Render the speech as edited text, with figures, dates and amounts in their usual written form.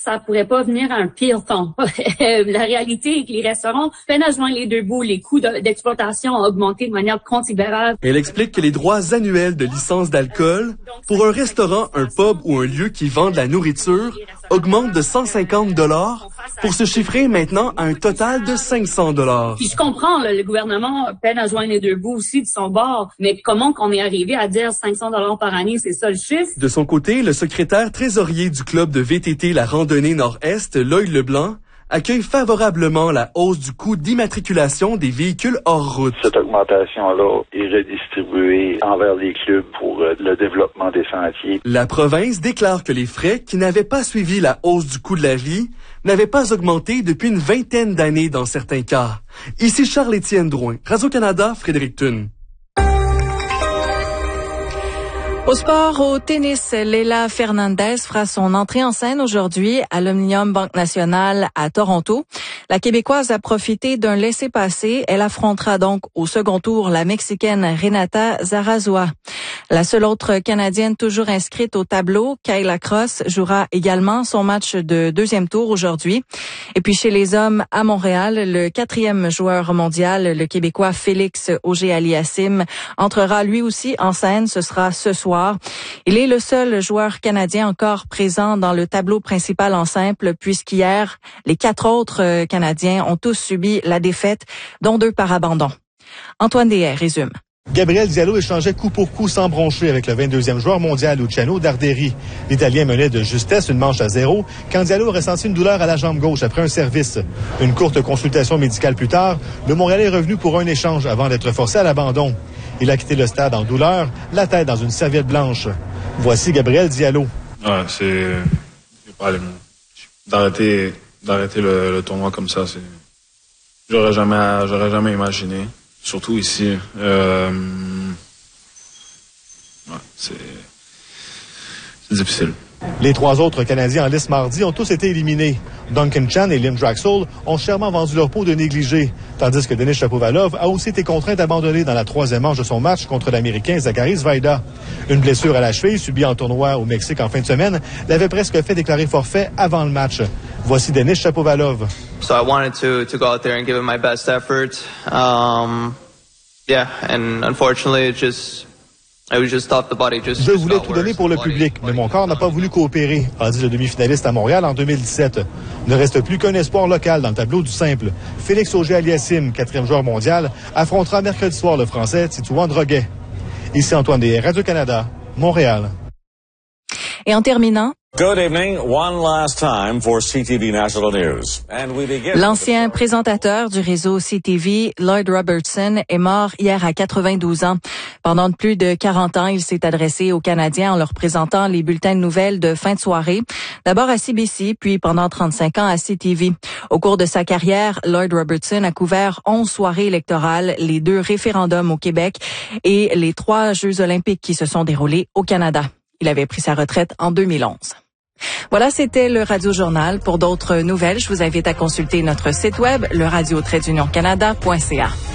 ça pourrait pas venir à un pire temps. La réalité est que les restaurants peinent à joindre les deux bouts. Les coûts d'exploitation ont augmenté de manière considérable. Elle explique que les droits annuels de licence d'alcool pour un restaurant, un pub ou un lieu qui vend de la nourriture augmentent de 150 $ pour se chiffrer maintenant à un total de 500 $. Puis je comprends, là, le gouvernement peine à joindre les deux bouts aussi de son bord, mais comment qu'on est arrivé à dire 500 $ par année, c'est ça le chiffre? De son côté, le secrétaire trésorier du club de VTT La Randonnée Nord-Est, Lloyd Leblanc, accueille favorablement la hausse du coût d'immatriculation des véhicules hors route. Cette augmentation-là est redistribuée envers les clubs pour le développement des sentiers. La province déclare que les frais, qui n'avaient pas suivi la hausse du coût de la vie, n'avaient pas augmenté depuis une vingtaine d'années dans certains cas. Ici Charles-Étienne Drouin, Radio-Canada, Fredericton. Au sport, au tennis, Leila Fernandez fera son entrée en scène aujourd'hui à l'Omnium Banque Nationale à Toronto. La Québécoise a profité d'un laissez-passer. Elle affrontera donc au second tour la Mexicaine Renata Zarazúa. La seule autre Canadienne toujours inscrite au tableau, Kayla Cross, jouera également son match de deuxième tour aujourd'hui. Et puis chez les hommes à Montréal, le 4e joueur mondial, le Québécois Félix Auger-Aliassime, entrera lui aussi en scène. Ce sera ce soir. Il est le seul joueur canadien encore présent dans le tableau principal en simple, puisqu'hier, les 4 autres Canadiens ont tous subi la défaite, dont 2 par abandon. Antoine Deshaies résume. Gabriel Diallo échangeait coup pour coup sans broncher avec le 22e joueur mondial Luciano Darderi. L'Italien menait de justesse une manche à 0 quand Diallo ressentit une douleur à la jambe gauche après un service. Une courte consultation médicale plus tard, le Montréalais est revenu pour un échange avant d'être forcé à l'abandon. Il a quitté le stade en douleur, la tête dans une serviette blanche. Voici Gabriel Diallo. Ouais, c'est pas les mots. D'arrêter le tournoi comme ça, c'est j'aurais jamais imaginé. Surtout ici, ouais, c'est difficile. Les 3 autres Canadiens en lice mardi ont tous été éliminés. Duncan Chan et Lim Draxl ont chèrement vendu leur peau de négligés, tandis que Denis Shapovalov a aussi été contraint d'abandonner dans la 3e manche de son match contre l'Américain Zachary Svajda. Une blessure à la cheville subie en tournoi au Mexique en fin de semaine l'avait presque fait déclarer forfait avant le match. Voici Denis Shapovalov. So I wanted to go out there and give it my best effort. Yeah, and unfortunately Je voulais tout donner pour le public, mais mon corps n'a pas voulu coopérer, a dit le demi-finaliste à Montréal en 2017. Ne reste plus qu'un espoir local dans le tableau du simple. Félix Auger-Aliassime, 4e joueur mondial, affrontera mercredi soir le Français Titouan Droguet. Ici Antoine Deshaies, Radio-Canada, Montréal. Et en terminant, Good evening. One last time for CTV National News. And we begin. L'ancien présentateur du réseau CTV, Lloyd Robertson, est mort hier à 92 ans. Pendant plus de 40 ans, il s'est adressé aux Canadiens en leur présentant les bulletins de nouvelles de fin de soirée. D'abord à CBC, puis pendant 35 ans à CTV. Au cours de sa carrière, Lloyd Robertson a couvert 11 soirées électorales, les 2 référendums au Québec et les 3 Jeux olympiques qui se sont déroulés au Canada. Il avait pris sa retraite en 2011. Voilà, c'était le Radio Journal. Pour d'autres nouvelles, je vous invite à consulter notre site web, le radio-canada.ca.